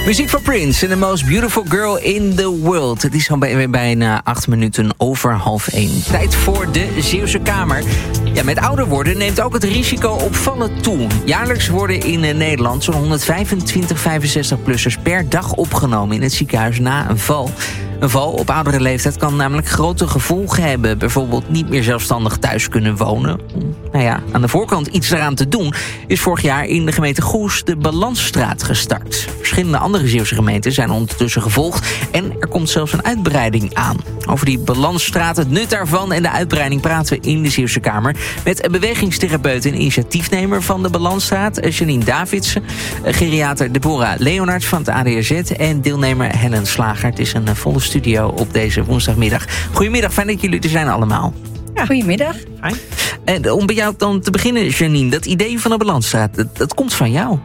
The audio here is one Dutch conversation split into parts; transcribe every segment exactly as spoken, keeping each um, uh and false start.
Muziek van Prince en The Most Beautiful Girl in the World. Het is al bij, bijna acht minuten over half één. Tijd voor de Zeeuwse Kamer. Ja, met ouder worden neemt ook het risico op vallen toe. Jaarlijks worden in Nederland zo'n honderdvijfentwintig vijfenzestig-plussers per dag opgenomen in het ziekenhuis na een val. Een val op oudere leeftijd kan namelijk grote gevolgen hebben. Bijvoorbeeld niet meer zelfstandig thuis kunnen wonen. Nou ja, aan de voorkant iets eraan te doen is vorig jaar in de gemeente Goes de Balansstraat gestart. Verschillende andere Zeeuwse gemeenten zijn ondertussen gevolgd en er komt zelfs een uitbreiding aan. Over die Balansstraat, het nut daarvan en de uitbreiding praten we in de Zeeuwse Kamer met een bewegingstherapeut en initiatiefnemer van de Balansstraat, Janine Davidsen, geriater Deborah Leonards van het A D R Z en deelnemer Helen Slager. Het is een volle studio op deze woensdagmiddag. Goedemiddag, fijn dat jullie er zijn allemaal. Ja, goedemiddag. Fijn. En om bij jou dan te beginnen, Janine, dat idee van de Balansstraat, dat, dat komt van jou.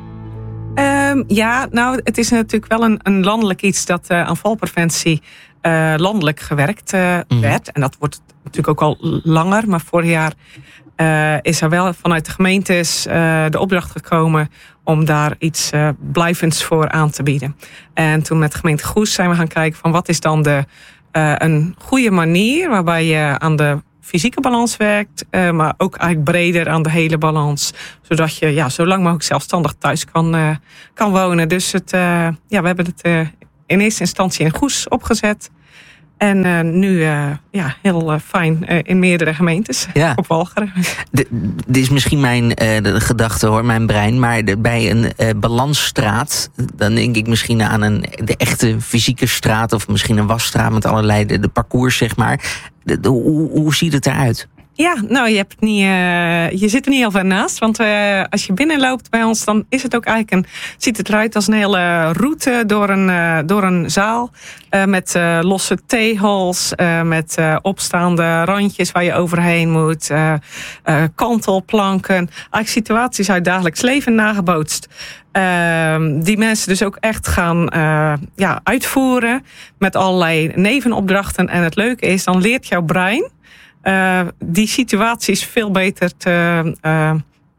Um, ja, nou, het is natuurlijk wel een, een landelijk iets dat uh, aan valpreventie uh, landelijk gewerkt uh, mm. werd. En dat wordt natuurlijk ook al langer, maar vorig jaar uh, is er wel vanuit de gemeentes uh, de opdracht gekomen om daar iets uh, blijvends voor aan te bieden. En toen met de gemeente Goes zijn we gaan kijken van wat is dan de, uh, een goede manier waarbij je aan de fysieke balans werkt, uh, maar ook eigenlijk breder aan de hele balans. Zodat je ja, zo lang mogelijk zelfstandig thuis kan, uh, kan wonen. Dus het, uh, ja, we hebben het uh, in eerste instantie in Goes opgezet. En uh, nu uh, ja, heel uh, fijn uh, in meerdere gemeentes ja. op Walcheren. Dit is misschien mijn uh, de gedachte hoor, mijn brein. Maar de, bij een uh, balansstraat, dan denk ik misschien aan een de echte fysieke straat of misschien een wasstraat met allerlei de, de parcours, zeg maar. De, de, hoe, hoe ziet het eruit? Ja, nou, je, hebt niet, uh, je zit er niet heel ver naast. Want uh, als je binnenloopt bij ons, dan is het ook eigenlijk een, ziet het eruit als een hele route door een, uh, door een zaal. Uh, met uh, losse tegels, uh, met uh, opstaande randjes waar je overheen moet. Uh, uh, kantelplanken. Eigenlijk situaties uit dagelijks leven nagebootst. Uh, die mensen dus ook echt gaan uh, ja, uitvoeren met allerlei nevenopdrachten. En het leuke is, dan leert jouw brein Uh, die situaties veel beter te, uh,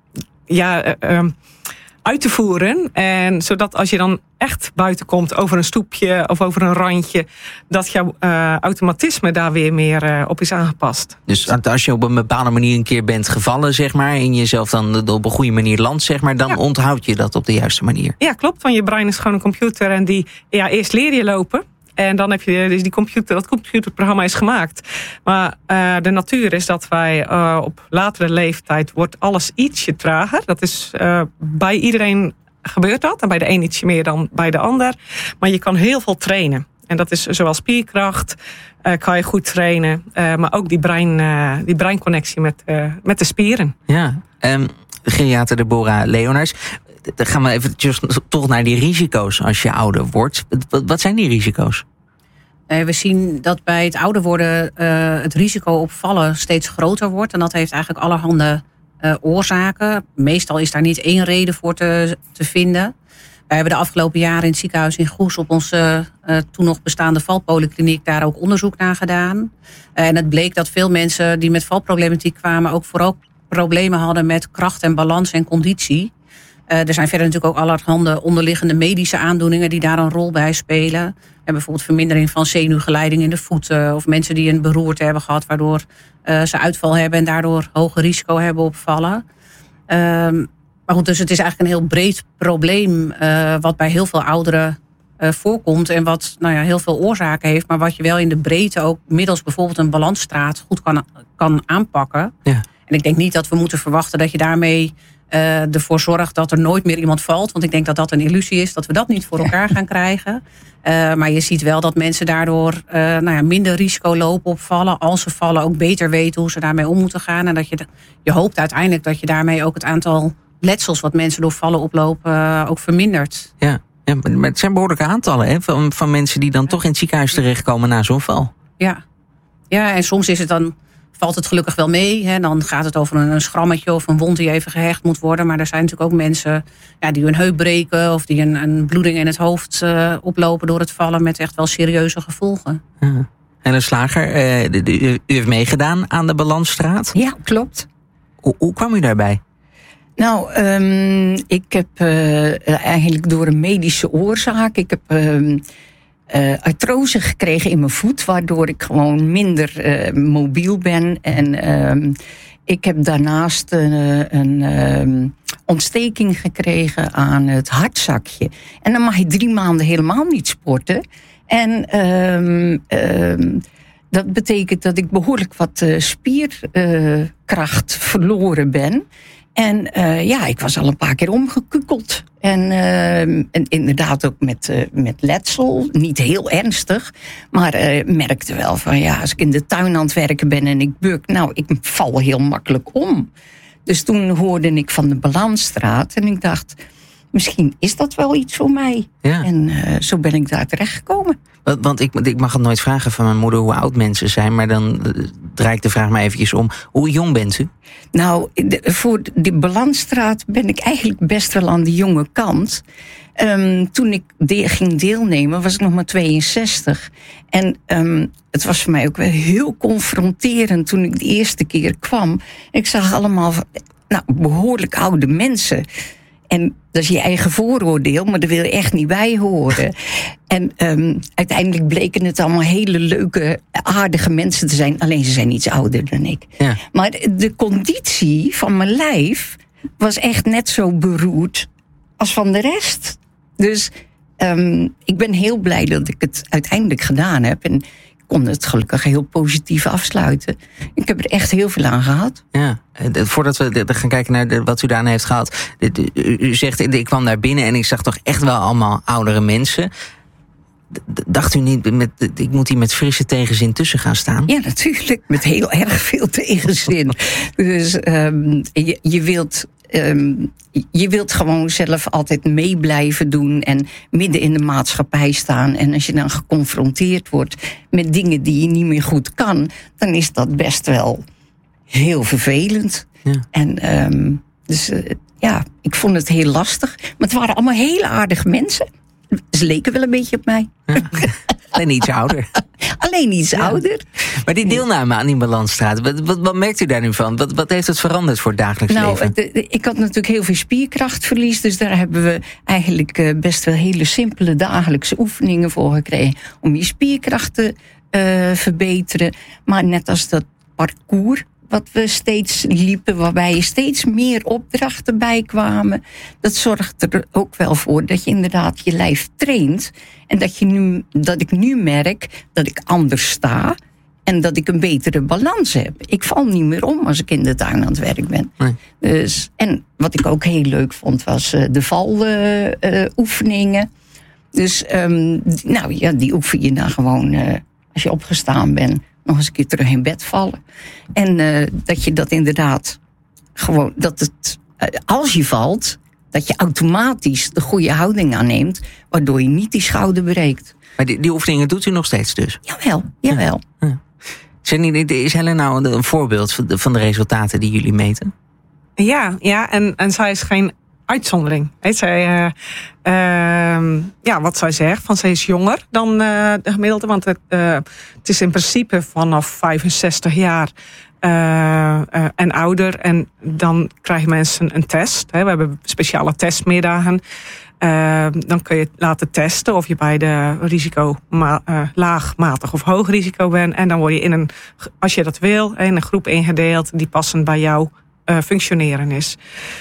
ja, uh, uh, uit te voeren. En zodat als je dan echt buiten komt over een stoepje of over een randje, dat jouw uh, automatisme daar weer meer uh, op is aangepast. Dus als je op een bepaalde manier een keer bent gevallen, zeg maar, en jezelf dan op een goede manier landt, zeg maar, dan ja. onthoud je dat op de juiste manier. Ja, klopt. Want je brein is gewoon een computer en die, ja, eerst leer je lopen. En dan heb je dus die computer, dat computerprogramma is gemaakt. Maar uh, de natuur is dat wij uh, op latere leeftijd wordt alles ietsje trager. Dat is uh, bij iedereen gebeurt dat. En bij de een ietsje meer dan bij de ander. Maar je kan heel veel trainen. En dat is zowel spierkracht, uh, kan je goed trainen. Uh, maar ook die, brein, uh, die breinconnectie met, uh, met de spieren. Ja, um, geriater Deborah Leonards. Dan gaan we even toch naar die risico's als je ouder wordt. Wat zijn die risico's? We zien dat bij het ouder worden uh, het risico op vallen steeds groter wordt. En dat heeft eigenlijk allerhande uh, oorzaken. Meestal is daar niet één reden voor te, te vinden. Wij hebben de afgelopen jaren in het ziekenhuis in Goes op onze uh, toen nog bestaande valpolykliniek daar ook onderzoek naar gedaan. Uh, en het bleek dat veel mensen die met valproblematiek kwamen ook vooral problemen hadden met kracht en balans en conditie. Uh, er zijn verder natuurlijk ook allerhande onderliggende medische aandoeningen die daar een rol bij spelen. En bijvoorbeeld vermindering van zenuwgeleiding in de voeten. Of mensen die een beroerte hebben gehad waardoor uh, ze uitval hebben en daardoor hoger risico hebben op vallen. Um, maar goed, dus het is eigenlijk een heel breed probleem uh, wat bij heel veel ouderen uh, voorkomt. En wat nou ja, heel veel oorzaken heeft. Maar wat je wel in de breedte ook middels bijvoorbeeld een balansstraat goed kan, kan aanpakken. Ja. En ik denk niet dat we moeten verwachten dat je daarmee Uh, ervoor zorgt dat er nooit meer iemand valt. Want ik denk dat dat een illusie is, dat we dat niet voor elkaar gaan krijgen. Uh, maar je ziet wel dat mensen daardoor uh, nou ja, minder risico lopen op vallen. Als ze vallen ook beter weten hoe ze daarmee om moeten gaan. En dat je, je hoopt uiteindelijk dat je daarmee ook het aantal letsels wat mensen door vallen oplopen uh, ook vermindert. Ja, ja, maar het zijn behoorlijke aantallen hè, van, van mensen die dan ja. toch in het ziekenhuis terechtkomen na zo'n val. Ja. ja, en soms is het dan valt het gelukkig wel mee. Hè. Dan gaat het over een, een schrammetje of een wond die even gehecht moet worden. Maar er zijn natuurlijk ook mensen ja, die hun heup breken of die een, een bloeding in het hoofd uh, oplopen door het vallen met echt wel serieuze gevolgen. Ja. Helen Slager, uh, de, de, u heeft meegedaan aan de Balansstraat. Ja, klopt. Hoe, hoe kwam u daarbij? Nou, um, ik heb uh, eigenlijk door een medische oorzaak... Ik heb um, uh, artrose gekregen in mijn voet... waardoor ik gewoon minder uh, mobiel ben. En um, ik heb daarnaast uh, een um, ontsteking gekregen aan het hartzakje. En dan mag je drie maanden helemaal niet sporten. En um, um, dat betekent dat ik behoorlijk wat uh, spierkracht uh, verloren ben... En uh, ja, ik was al een paar keer omgekukeld. En, uh, en inderdaad ook met, uh, met letsel. Niet heel ernstig. Maar uh, merkte wel van ja, als ik in de tuin aan het werken ben en ik buk... nou, ik val heel makkelijk om. Dus toen hoorde ik van de Balansstraat. En ik dacht, misschien is dat wel iets voor mij. Ja. En uh, zo ben ik daar terechtgekomen. Want ik, ik mag het nooit vragen van mijn moeder hoe oud mensen zijn... maar dan uh, draai ik de vraag maar eventjes om. Hoe jong bent u? Nou, de, voor de Balansstraat ben ik eigenlijk best wel aan de jonge kant. Um, toen ik de, ging deelnemen was ik nog maar tweeënzestig. En um, het was voor mij ook wel heel confronterend toen ik de eerste keer kwam. Ik zag allemaal nou, behoorlijk oude mensen... En dat is je eigen vooroordeel, maar daar wil je echt niet bij horen. En um, uiteindelijk bleken het allemaal hele leuke, aardige mensen te zijn. Alleen ze zijn iets ouder dan ik. Ja. Maar de conditie van mijn lijf was echt net zo beroerd als van de rest. Dus um, ik ben heel blij dat ik het uiteindelijk gedaan heb. En ik kon het gelukkig heel positief afsluiten. Ik heb er echt heel veel aan gehad. Ja, voordat we gaan kijken naar de, wat u daarna heeft gehad. U zegt, ik kwam daar binnen en ik zag toch echt wel allemaal oudere mensen. Dacht u niet, met, ik moet hier met frisse tegenzin tussen gaan staan? Ja, natuurlijk. Met heel erg veel tegenzin. Dus um, je, je wilt... Um, je wilt gewoon zelf altijd mee blijven doen en midden in de maatschappij staan. En als je dan geconfronteerd wordt met dingen die je niet meer goed kan, dan is dat best wel heel vervelend. Ja. En um, dus uh, ja, ik vond het heel lastig. Maar het waren allemaal hele aardige mensen. Ze leken wel een beetje op mij. Ja. Alleen iets ouder. Alleen iets ja. ouder. Maar die deelname aan die Balansstraat, wat, wat, wat merkt u daar nu van? Wat, wat heeft het veranderd voor het dagelijks nou, leven? De, de, ik had natuurlijk heel veel spierkrachtverlies. Dus daar hebben we eigenlijk uh, best wel hele simpele dagelijkse oefeningen voor gekregen. Om je spierkracht te uh, verbeteren. Maar net als dat parcours wat we steeds liepen, waarbij je steeds meer opdrachten bij kwamen. Dat zorgt er ook wel voor dat je inderdaad je lijf traint. En dat, je nu, dat ik nu merk dat ik anders sta. En dat ik een betere balans heb. Ik val niet meer om als ik in de tuin aan het werk ben. Nee. Dus, en wat ik ook heel leuk vond, was uh, de valoefeningen. Uh, dus um, nou ja, die oefen je dan gewoon uh, als je opgestaan bent. Nog eens een keer terug in bed vallen. En uh, dat je dat inderdaad gewoon, dat het, uh, als je valt, dat je automatisch de goede houding aanneemt, waardoor je niet die schouder breekt. Maar die, die oefeningen doet u nog steeds dus? Jawel, jawel. Ja, ja. Is Helen nou een voorbeeld van de resultaten die jullie meten? Ja, ja en, en zij is geen uitzondering. Weet zij, uh, uh, ja, wat zij zegt, van zij is jonger dan uh, de gemiddelde. Want het, uh, het is in principe vanaf vijfenzestig jaar uh, uh, en ouder. En dan krijgen mensen een test. Hè. We hebben speciale testmiddagen. Uh, dan kun je laten testen of je bij de risico ma- uh, laag, matig of hoog risico bent. En dan word je in een, als je dat wil, in een groep ingedeeld die passend bij jou uh, functioneren is.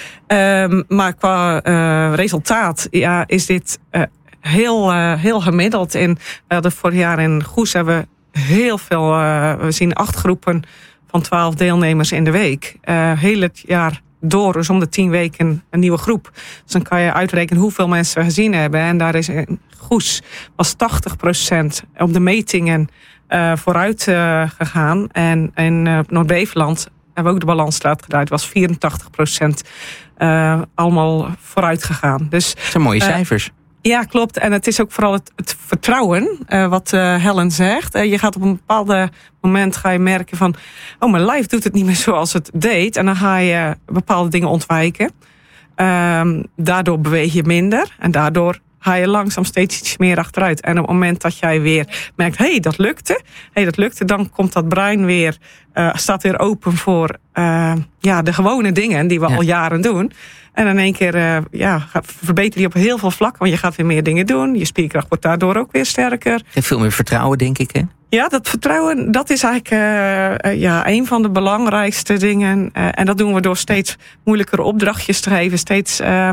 Um, maar qua uh, resultaat ja, is dit uh, heel, uh, heel gemiddeld. En we hadden vorig jaar in Goes hebben we heel veel, uh, we zien acht groepen van twaalf deelnemers in de week. Uh, heel het jaar door, dus om de tien weken een nieuwe groep. Dus dan kan je uitrekenen hoeveel mensen we gezien hebben. En daar is in Goes was tachtig procent op de metingen uh, vooruit uh, gegaan. En in uh, Noord-Beveland hebben we ook de Balansstraat gedaan. Het was vierentachtig procent uh, allemaal vooruit gegaan. Dus, dat zijn mooie uh, cijfers. Ja, klopt. En het is ook vooral het, het vertrouwen, uh, wat uh, Helen zegt. Uh, je gaat op een bepaald moment ga je merken van, oh, mijn lijf doet het niet meer zoals het deed. En dan ga je bepaalde dingen ontwijken. Um, daardoor beweeg je minder. En daardoor ga je langzaam steeds iets meer achteruit. En op het moment dat jij weer merkt, hé, hey, dat lukte. hey, dat lukte, dan komt dat brein weer, uh, staat weer open voor uh, ja, de gewone dingen die we ja. al jaren doen. En in één keer uh, ja, verbeter je op heel veel vlakken. Want je gaat weer meer dingen doen. Je spierkracht wordt daardoor ook weer sterker. En veel meer vertrouwen, denk ik, hè? Ja, dat vertrouwen, dat is eigenlijk uh, uh, ja, een van de belangrijkste dingen. Uh, en dat doen we door steeds moeilijkere opdrachtjes te geven. Steeds uh,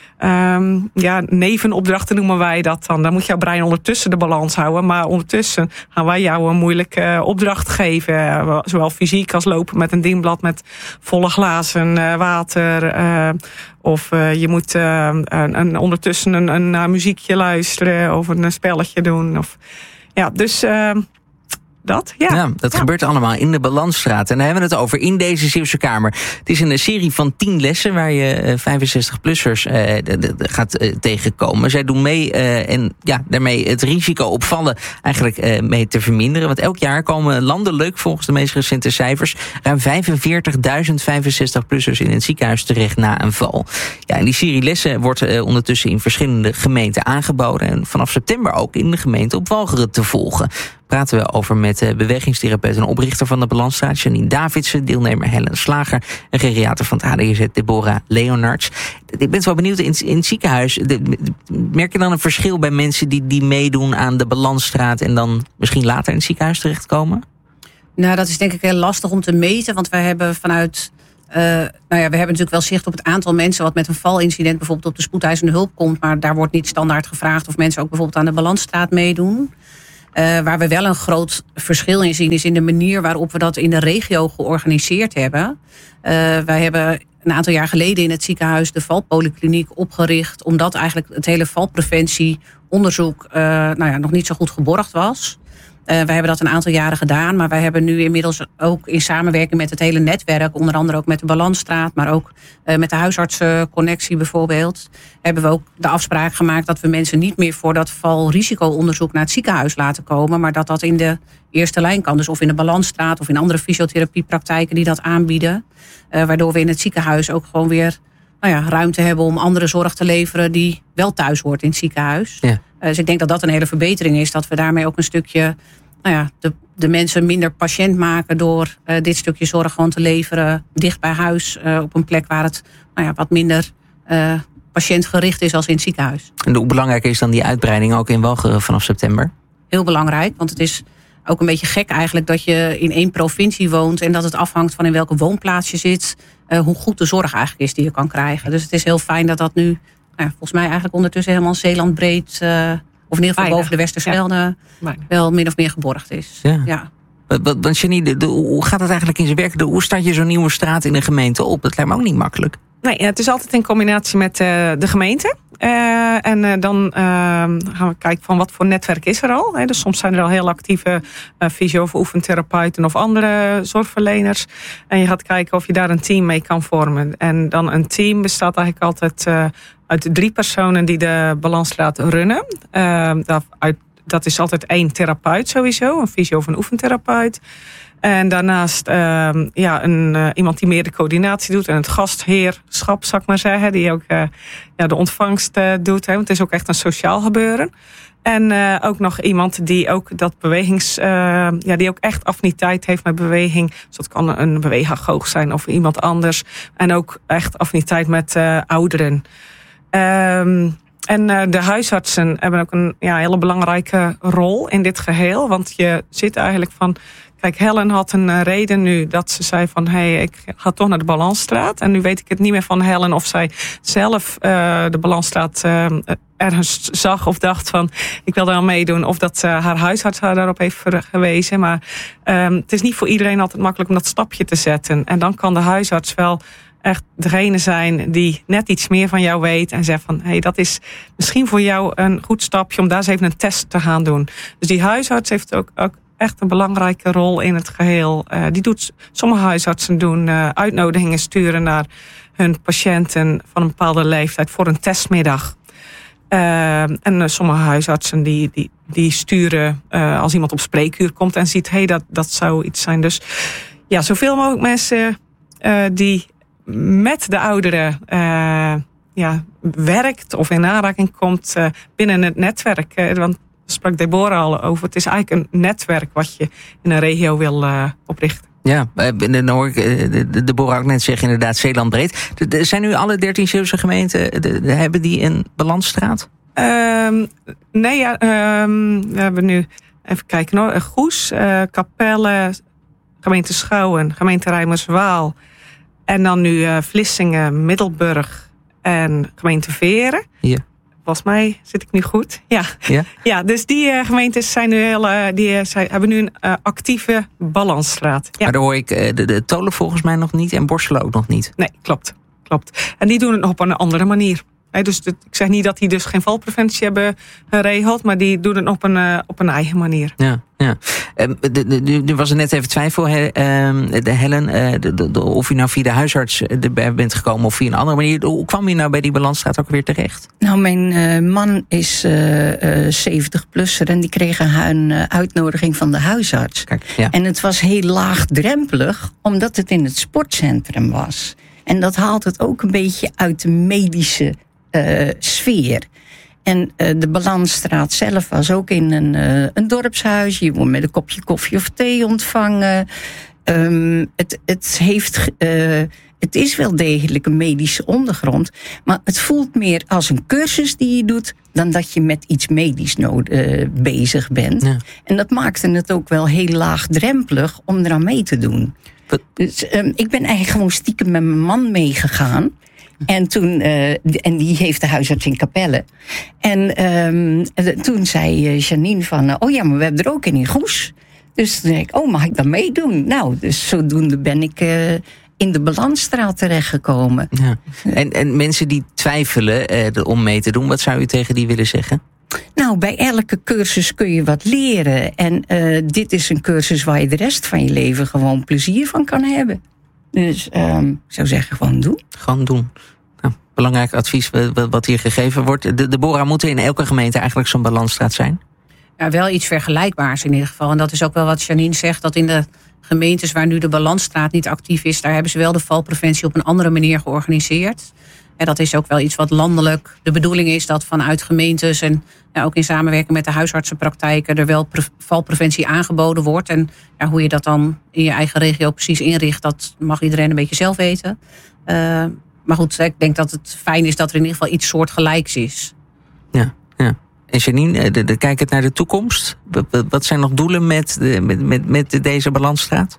um, ja, nevenopdrachten noemen wij dat dan. Dan moet jouw brein ondertussen de balans houden. Maar ondertussen gaan wij jou een moeilijke uh, opdracht geven. Uh, zowel fysiek als lopen met een dienblad met volle glazen uh, water. Uh, Of uh, je moet uh, een, een, ondertussen een, een uh, muziekje luisteren of een spelletje doen. Of, ja, dus uh, dat, ja. ja dat ja. gebeurt allemaal in de Balansstraat. En daar hebben we het over in deze Zeeuwse Kamer. Het is een serie van tien lessen waar je uh, vijfenzestig-plussers uh, de, de, de gaat uh, tegenkomen. Zij doen mee uh, en ja, daarmee het risico op vallen eigenlijk uh, mee te verminderen. Want elk jaar komen landelijk, volgens de meest recente cijfers, ruim vijfenveertigduizend vijfenzestig-plussers in het ziekenhuis terecht na een val. Ja, en die serie lessen wordt uh, ondertussen in verschillende gemeenten aangeboden. En vanaf september ook in de gemeente op Walcheren te volgen. Praten we over met bewegingstherapeut en oprichter van de Balansstraat, Janine Davidsen, deelnemer Helen Slager en geriater van het H D G Z, Deborah Leonards. Ik ben wel benieuwd, in, in het ziekenhuis, de, merk je dan een verschil bij mensen die, die meedoen aan de Balansstraat en dan misschien later in het ziekenhuis terechtkomen? Nou, dat is denk ik heel lastig om te meten, want wij hebben vanuit... Uh, nou ja, we hebben natuurlijk wel zicht op het aantal mensen wat met een valincident bijvoorbeeld op de spoedeisende hulp komt, maar daar wordt niet standaard gevraagd of mensen ook bijvoorbeeld aan de Balansstraat meedoen. Uh, waar we wel een groot verschil in zien is in de manier waarop we dat in de regio georganiseerd hebben. Uh, wij hebben een aantal jaar geleden in het ziekenhuis de valpolykliniek opgericht, omdat eigenlijk het hele valpreventieonderzoek uh, nou ja, nog niet zo goed geborgd was. Uh, wij hebben dat een aantal jaren gedaan, maar wij hebben nu inmiddels ook in samenwerking met het hele netwerk, onder andere ook met de Balansstraat, maar ook uh, met de huisartsenconnectie bijvoorbeeld, hebben we ook de afspraak gemaakt dat we mensen niet meer voor dat valrisico-onderzoek naar het ziekenhuis laten komen, maar dat dat in de eerste lijn kan. Dus of in de Balansstraat of in andere fysiotherapiepraktijken die dat aanbieden. Uh, waardoor we in het ziekenhuis ook gewoon weer nou ja, ruimte hebben om andere zorg te leveren die wel thuis hoort in het ziekenhuis. Ja. Uh, dus ik denk dat dat een hele verbetering is. Dat we daarmee ook een stukje nou ja, de, de mensen minder patiënt maken door uh, dit stukje zorg gewoon te leveren dicht bij huis. Uh, op een plek waar het nou ja, wat minder uh, patiëntgericht is als in het ziekenhuis. En hoe belangrijk is dan die uitbreiding ook in Walcheren vanaf september? Heel belangrijk, want het is ook een beetje gek eigenlijk dat je in één provincie woont en dat het afhangt van in welke woonplaats je zit, uh, hoe goed de zorg eigenlijk is die je kan krijgen. Dus het is heel fijn dat dat nu, nou ja, volgens mij eigenlijk ondertussen helemaal Zeeland breed, uh, of in ieder geval boven de Westerschelde, ja. wel min of meer geborgd is. Ja. Ja. Want Janine, de, hoe gaat het eigenlijk in zijn werk? De, hoe start je zo'n nieuwe straat in een gemeente op? Dat lijkt me ook niet makkelijk. Nee, het is altijd in combinatie met uh, de gemeente. Uh, en uh, dan uh, gaan we kijken van wat voor netwerk is er al. Hè. Dus soms zijn er al heel actieve uh, fysio- of oefentherapeuten of andere zorgverleners. En je gaat kijken of je daar een team mee kan vormen. En dan een team bestaat eigenlijk altijd uh, uit drie personen die de Balansstraat runnen. Uh, dat, uit, dat is altijd één therapeut sowieso, een fysio- of een oefentherapeut. En daarnaast uh, ja, een, uh, iemand die meer de coördinatie doet en het gastheerschap, zou ik maar zeggen, die ook uh, ja, de ontvangst uh, doet. Hè, want het is ook echt een sociaal gebeuren. En uh, ook nog iemand die ook dat bewegings, uh, ja, die ook echt affiniteit heeft met beweging. Dus dat kan een beweegagoog zijn of iemand anders. En ook echt affiniteit met uh, ouderen. Um, En uh, de huisartsen hebben ook een ja, hele belangrijke rol in dit geheel. Want je zit eigenlijk van... Kijk, Helen had een uh, reden nu dat ze zei van... hé, hey, ik ga toch naar de Balansstraat. En nu weet ik het niet meer van Helen of zij zelf uh, de Balansstraat uh, ergens zag of dacht van... ik wil daar aan meedoen. Of dat uh, haar huisarts haar daarop heeft gewezen. Maar um, het is niet voor iedereen altijd makkelijk om dat stapje te zetten. En dan kan de huisarts wel... echt degene zijn die net iets meer van jou weet en zegt van, hé, hey, dat is misschien voor jou een goed stapje om daar eens even een test te gaan doen. Dus die huisarts heeft ook, ook echt een belangrijke rol in het geheel. Uh, die doet, sommige huisartsen doen uh, uitnodigingen sturen naar hun patiënten van een bepaalde leeftijd voor een testmiddag. Uh, en uh, sommige huisartsen die, die, die sturen uh, als iemand op spreekuur komt en ziet, hé, hey, dat, dat zou iets zijn. Dus ja, zoveel mogelijk mensen uh, die met de ouderen uh, ja, werkt of in aanraking komt uh, binnen het netwerk. Uh, want daar sprak Deborah al over. Het is eigenlijk een netwerk wat je in een regio wil uh, oprichten. Ja, dan hoor ik de, de Deborah ook net zeggen, inderdaad, Zeeland breed. De, de, zijn nu alle dertien Zeeuwse gemeenten, de, de, hebben die een balansstraat? Um, nee, ja, um, we hebben nu, even kijken hoor, Goes, uh, Capelle, gemeente Schouwen, gemeente Rijmerswaal. En dan nu uh, Vlissingen, Middelburg en gemeente Veren. Ja. Volgens mij zit ik nu goed. Ja, ja? ja dus die uh, gemeentes zijn nu heel, uh, die, uh, zijn, hebben nu een uh, actieve balansstraat. Ja. Maar daar hoor ik uh, de, de Tolen volgens mij nog niet en Borselen ook nog niet. Nee, klopt. klopt. En die doen het op een andere manier. He, dus de, ik zeg niet dat die dus geen valpreventie hebben geregeld, maar die doen het op een, uh, op een eigen manier. Ja, ja. Um, nu was er net even twijfel, he, um, de Helen, uh, de, de, de, of u nou via de huisarts erbij bent gekomen of via een andere manier. Hoe kwam u nou bij die balansstraat ook weer terecht? Nou, mijn uh, man is uh, uh, zeventig-plusser en die kreeg een uh, uitnodiging van de huisarts. Kijk, ja. En het was heel laagdrempelig, omdat het in het sportcentrum was. En dat haalt het ook een beetje uit de medische Uh, sfeer. En uh, de Balansstraat zelf was ook in een, uh, een dorpshuis. Je wordt met een kopje koffie of thee ontvangen. Um, het, het, heeft, uh, het is wel degelijk een medische ondergrond. Maar het voelt meer als een cursus die je doet dan dat je met iets medisch nood, uh, bezig bent. Ja. En dat maakte het ook wel heel laagdrempelig om eraan mee te doen. Wat? Dus um, ik ben eigenlijk gewoon stiekem met mijn man meegegaan. En toen, uh, en die heeft de huisarts in Capelle. En um, toen zei Janine van, uh, oh ja, maar we hebben er ook een in Goes. Dus toen zei ik, oh, mag ik dan meedoen? Nou, dus zodoende ben ik uh, in de Balansstraat terechtgekomen. Ja. En, en mensen die twijfelen uh, om mee te doen, wat zou u tegen die willen zeggen? Nou, bij elke cursus kun je wat leren. En uh, dit is een cursus waar je de rest van je leven gewoon plezier van kan hebben. Dus um, ik zou zeggen, gewoon doen. Gewoon doen. Nou, belangrijk advies wat hier gegeven wordt. De Deborah, moet er in elke gemeente eigenlijk zo'n balansstraat zijn? Ja, wel iets vergelijkbaars in ieder geval. En dat is ook wel wat Janine zegt, dat in de gemeentes waar nu de Balansstraat niet actief is, daar hebben ze wel de valpreventie op een andere manier georganiseerd. En dat is ook wel iets wat landelijk de bedoeling is, dat vanuit gemeentes en ja, ook in samenwerking met de huisartsenpraktijken er wel pre- valpreventie aangeboden wordt. En ja, hoe je dat dan in je eigen regio precies inricht, dat mag iedereen een beetje zelf weten. Uh, maar goed, ik denk dat het fijn is dat er in ieder geval iets soortgelijks is. Ja, ja. En Janine, de, de, kijk het naar de toekomst. Wat, wat zijn nog doelen met, de, met, met, met deze Balansstraat?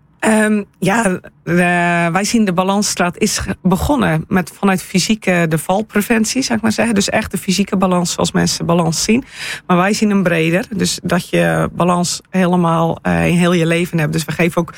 Um, ja, de, wij zien de Balansstraat is begonnen met vanuit fysieke de valpreventie, zou ik maar zeggen. Dus echt de fysieke balans zoals mensen balans zien. Maar wij zien hem breder. Dus dat je balans helemaal uh, in heel je leven hebt. Dus we geven ook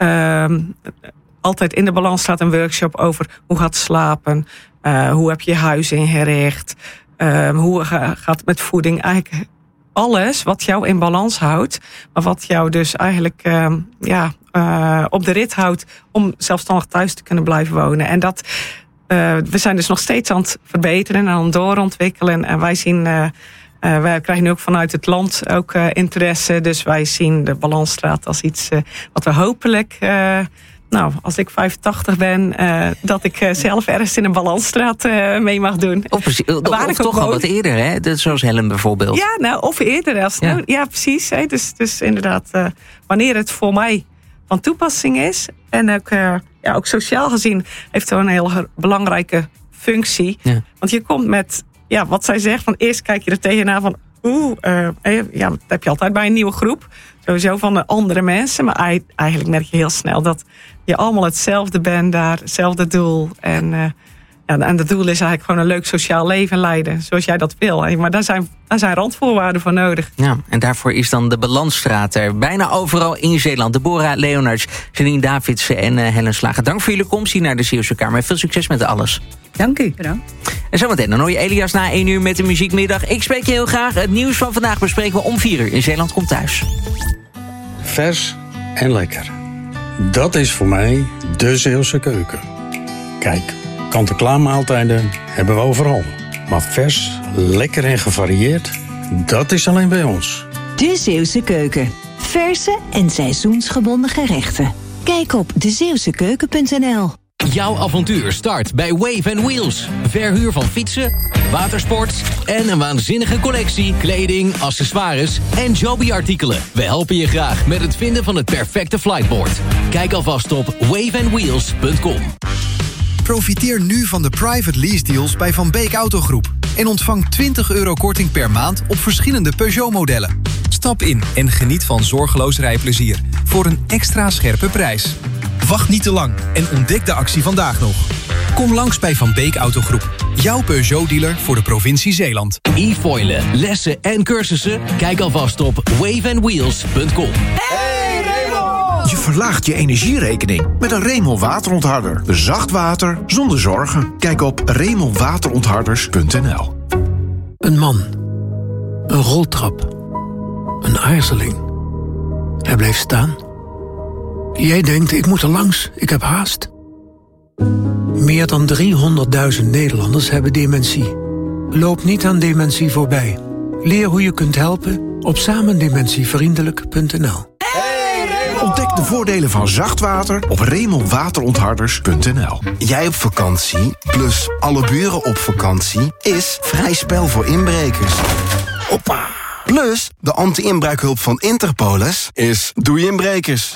um, altijd in de Balansstraat een workshop over hoe gaat slapen. Uh, hoe heb je je huis ingericht. Uh, hoe gaat het met voeding. Eigenlijk alles wat jou in balans houdt. Maar wat jou dus eigenlijk uh, ja, uh, op de rit houdt om zelfstandig thuis te kunnen blijven wonen. En dat, uh, we zijn dus nog steeds aan het verbeteren en aan het doorontwikkelen. En wij zien, uh, uh, wij krijgen nu ook vanuit het land ook uh, interesse. Dus wij zien de Balansstraat als iets uh, wat we hopelijk, uh, nou, als ik vijfentachtig ben, uh, dat ik uh, zelf ergens in een Balansstraat uh, mee mag doen. Of, precies, of, of toch al wat eerder, hè? Dat, zoals Helen bijvoorbeeld. Ja, nou, of eerder. Als, ja. Nou, ja, precies. Hè? Dus, dus inderdaad, uh, wanneer het voor mij van toepassing is. En ook, uh, ja, ook sociaal gezien heeft het een heel belangrijke functie. Ja. Want je komt met, ja, wat zij zegt, van eerst kijk je er tegenaan van, oeh, uh, ja, dat heb je altijd bij een nieuwe groep. Sowieso van de andere mensen. Maar eigenlijk merk je heel snel dat je allemaal hetzelfde bent daar, hetzelfde doel. En, uh, ja, en het doel is eigenlijk gewoon een leuk sociaal leven leiden. Zoals jij dat wil. Maar daar zijn, daar zijn randvoorwaarden voor nodig. Ja, en daarvoor is dan de Balansstraat er bijna overal in Zeeland. Deborah Leonards, Janine Davidsen en uh, Helen Slager. Dank voor jullie komst hier naar de Zeeuwse Kamer. Veel succes met alles. Dank u. Bedankt. En zometeen dan hoor je Elias na één uur met de muziekmiddag. Ik spreek je heel graag. Het nieuws van vandaag bespreken we om vier uur in Zeeland Komt Thuis. Vers en lekker. Dat is voor mij de Zeeuwse keuken. Kijk, kant-en-klaar maaltijden hebben we overal. Maar vers, lekker en gevarieerd, dat is alleen bij ons. De Zeeuwse keuken. Verse en seizoensgebonden gerechten. Kijk op de zeeuwse keuken punt n l. Jouw avontuur start bij Wave and Wheels. Verhuur van fietsen, watersport en een waanzinnige collectie kleding, accessoires en Joby-artikelen. We helpen je graag met het vinden van het perfecte flightboard. Kijk alvast op wave and wheels punt com. Profiteer nu van de private lease deals bij Van Beek Autogroep. En ontvang twintig euro korting per maand op verschillende Peugeot-modellen. Stap in en geniet van zorgeloos rijplezier voor een extra scherpe prijs. Wacht niet te lang en ontdek de actie vandaag nog. Kom langs bij Van Beek Autogroep. Jouw Peugeot-dealer voor de provincie Zeeland. E-foilen, lessen en cursussen? Kijk alvast op wave and wheels punt com. Hey Raymond! Je verlaagt je energierekening met een Raymond waterontharder. Zacht water zonder zorgen. Kijk op raymond waterontharders punt n l. Een man. Een roltrap. Een aarzeling. Hij bleef staan. Jij denkt, ik moet er langs, ik heb haast. Meer dan driehonderdduizend Nederlanders hebben dementie. Loop niet aan dementie voorbij. Leer hoe je kunt helpen op samendementievriendelijk punt n l. Ontdek de voordelen van zacht water op raymond waterontharders punt n l. Jij op vakantie, plus alle buren op vakantie, is vrij spel voor inbrekers. Hoppa! Plus, de anti-inbraakhulp van Interpolis is doei inbrekers.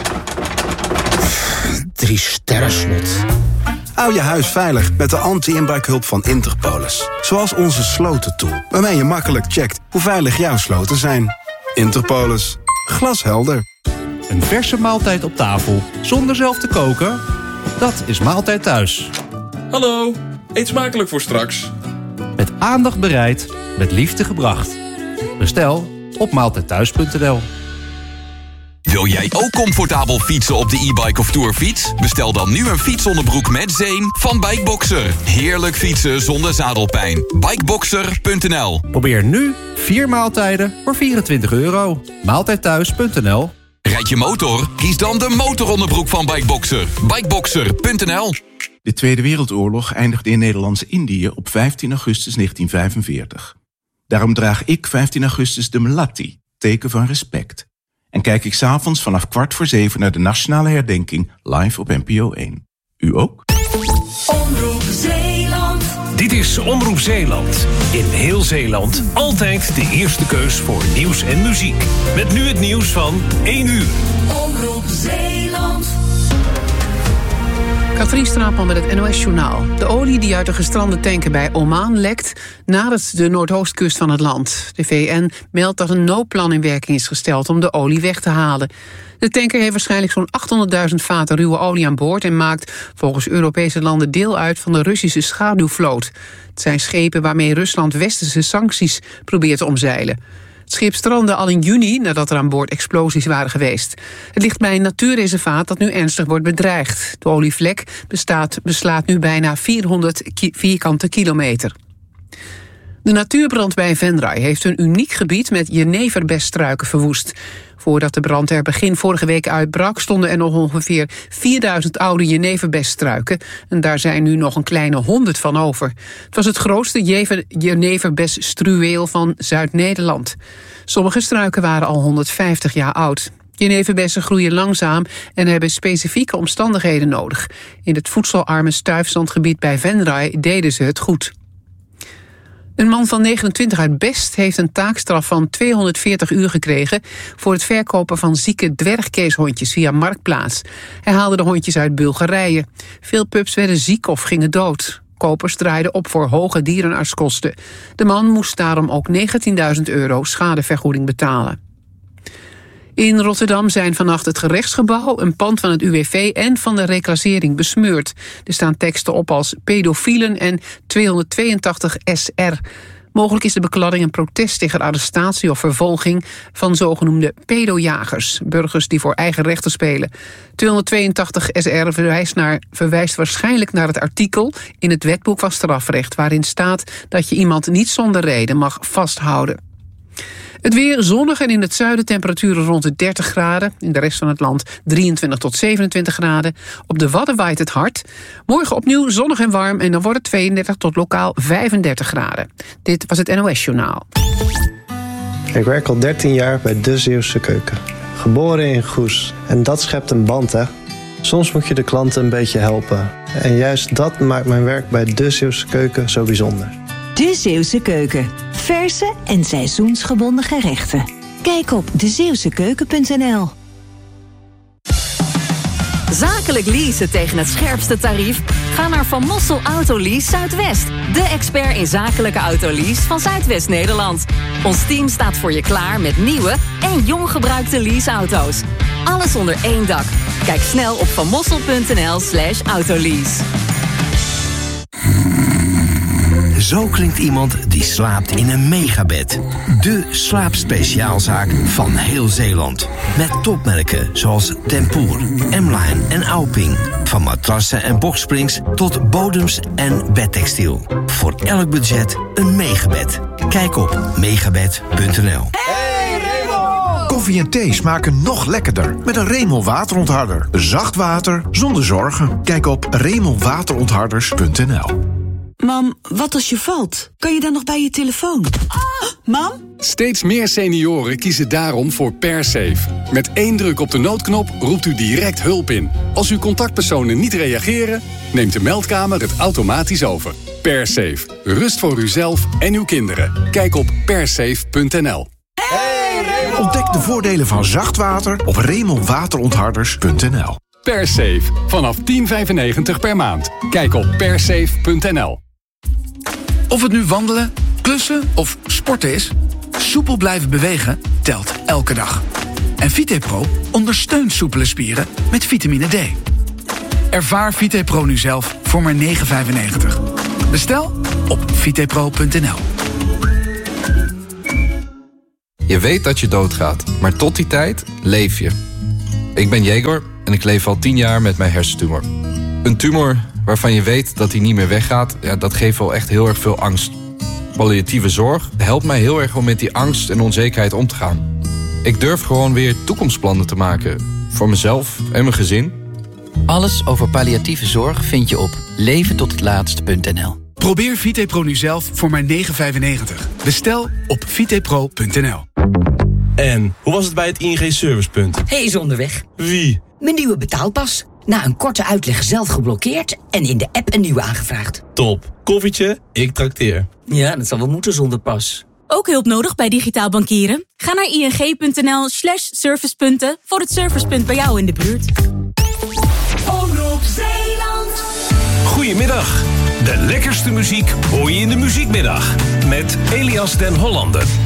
Drie sterren slot. Hou je huis veilig met de anti-inbraakhulp van Interpolis. Zoals onze slotentool, waarmee je makkelijk checkt hoe veilig jouw sloten zijn. Interpolis. Glashelder. Een verse maaltijd op tafel, zonder zelf te koken? Dat is Maaltijd Thuis. Hallo, eet smakelijk voor straks. Met aandacht bereid, met liefde gebracht. Bestel op maaltijd thuis punt n l. Wil jij ook comfortabel fietsen op de e-bike of tourfiets? Bestel dan nu een fietsonderbroek met zeem van Bikeboxer. Heerlijk fietsen zonder zadelpijn. Bikeboxer punt n l. Probeer nu vier maaltijden voor vierentwintig euro. maaltijd thuis punt n l. Rijd je motor? Kies dan de motoronderbroek van Bikeboxer. Bikeboxer punt n l. De Tweede Wereldoorlog eindigde in Nederlands-Indië op vijftien augustus negentien vijfenveertig. Daarom draag ik vijftien augustus de melatti, teken van respect. En kijk ik 's avonds vanaf kwart voor zeven naar de nationale herdenking live op N P O één. U ook? Omroep Zeeland. Dit is Omroep Zeeland. In heel Zeeland altijd de eerste keus voor nieuws en muziek. Met nu het nieuws van één uur. Omroep Zeeland. Katrien Straatman met het N O S-journaal. De olie die uit de gestrande tanker bij Oman lekt nadert de noordoostkust van het land. De V N meldt dat een noodplan in werking is gesteld om de olie weg te halen. De tanker heeft waarschijnlijk zo'n achthonderdduizend vaten ruwe olie aan boord en maakt volgens Europese landen deel uit van de Russische schaduwvloot. Het zijn schepen waarmee Rusland westerse sancties probeert te omzeilen. Het schip strandde al in juni nadat er aan boord explosies waren geweest. Het ligt bij een natuurreservaat dat nu ernstig wordt bedreigd. De olievlek bestaat, beslaat nu bijna vierhonderd ki- vierkante kilometer. De natuurbrand bij Venray heeft een uniek gebied met jeneverbesstruiken verwoest. Voordat de brand er begin vorige week uitbrak stonden er nog ongeveer vierduizend oude jeneverbesstruiken. En daar zijn nu nog een kleine honderd van over. Het was het grootste jeneverbesstruweel van Zuid-Nederland. Sommige struiken waren al honderdvijftig jaar oud. Jeneverbessen groeien langzaam en hebben specifieke omstandigheden nodig. In het voedselarme stuifzandgebied bij Venray deden ze het goed. Een man van negenentwintig uit Best heeft een taakstraf van tweehonderdveertig uur gekregen voor het verkopen van zieke dwergkeeshondjes via Marktplaats. Hij haalde de hondjes uit Bulgarije. Veel pups werden ziek of gingen dood. Kopers draaiden op voor hoge dierenartskosten. De man moest daarom ook negentienduizend euro schadevergoeding betalen. In Rotterdam zijn vannacht het gerechtsgebouw, een pand van het U W V en van de reclassering besmeurd. Er staan teksten op als pedofielen en tweehonderdtweeëntachtig S R. Mogelijk is de bekladding een protest tegen arrestatie of vervolging van zogenoemde pedojagers, burgers die voor eigen rechten spelen. tweehonderdtweeëntachtig S R verwijst, naar, verwijst waarschijnlijk naar het artikel in het wetboek van strafrecht waarin staat dat je iemand niet zonder reden mag vasthouden. Het weer zonnig en in het zuiden temperaturen rond de dertig graden. In de rest van het land drieëntwintig tot zevenentwintig graden. Op de Wadden waait het hard. Morgen opnieuw zonnig en warm en dan wordt het tweeëndertig tot lokaal vijfendertig graden. Dit was het N O S-journaal. Ik werk al dertien jaar bij De Zeeuwse Keuken. Geboren in Goes. En dat schept een band, hè. Soms moet je de klanten een beetje helpen. En juist dat maakt mijn werk bij De Zeeuwse Keuken zo bijzonder. De Zeeuwse Keuken. Verse en seizoensgebonden gerechten. Kijk op de zeeuwse keuken punt n l. Zakelijk leasen tegen het scherpste tarief? Ga naar Van Mossel Autolease Zuidwest. De expert in zakelijke autolease van Zuidwest-Nederland. Ons team staat voor je klaar met nieuwe en jong gebruikte leaseauto's. Alles onder één dak. Kijk snel op vanmossel punt n l slash autolease. Zo klinkt iemand die slaapt in een megabed. De slaapspeciaalzaak van heel Zeeland. Met topmerken zoals Tempoor, M-Line en Auping. Van matrassen en boxsprings tot bodems en bedtextiel. Voor elk budget een megabed. Kijk op megabed punt n l. Koffie en thee smaken nog lekkerder met een Remel waterontharder. Zacht water zonder zorgen. Kijk op remel waterontharders punt n l. Mam, wat als je valt? Kan je dan nog bij je telefoon? Ah, mam? Steeds meer senioren kiezen daarom voor PerSafe. Met één druk op de noodknop roept u direct hulp in. Als uw contactpersonen niet reageren, neemt de meldkamer het automatisch over. PerSafe. Rust voor uzelf en uw kinderen. Kijk op persafe punt n l. Ontdek de voordelen van zacht water op remel waterontharders punt n l. PerSafe. Vanaf tien vijfennegentig per maand. Kijk op persafe punt n l. Of het nu wandelen, klussen of sporten is, soepel blijven bewegen telt elke dag. En VitePro ondersteunt soepele spieren met vitamine D. Ervaar VitePro nu zelf voor maar negen vijfennegentig. Bestel op vitepro punt n l. Je weet dat je doodgaat, maar tot die tijd leef je. Ik ben Jegor en ik leef al tien jaar met mijn hersentumor. Een tumor waarvan je weet dat hij niet meer weggaat, ja, dat geeft wel echt heel erg veel angst. Palliatieve zorg helpt mij heel erg om met die angst en onzekerheid om te gaan. Ik durf gewoon weer toekomstplannen te maken. Voor mezelf en mijn gezin. Alles over palliatieve zorg vind je op leven tot het laatst punt n l. Probeer VitePro nu zelf voor maar negen vijfennegentig. Bestel op vitepro punt n l. En hoe was het bij het I N G-servicepunt? Hij is onderweg. Wie? Mijn nieuwe betaalpas. Na een korte uitleg zelf geblokkeerd en in de app een nieuwe aangevraagd. Top. Koffietje, ik trakteer. Ja, dat zal wel moeten zonder pas. Ook hulp nodig bij digitaal bankieren? Ga naar ing punt n l slash servicepunten voor het servicepunt bij jou in de buurt. Omroep Zeeland. Goedemiddag. De lekkerste muziek hoor je in de Muziekmiddag. Met Elias den Hollander.